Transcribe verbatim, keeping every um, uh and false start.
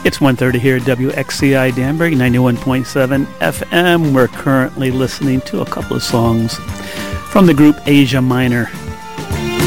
It's one thirty here at W X C I Danbury, ninety-one point seven F M. We're currently listening to a couple of songs from the group Asia Minor.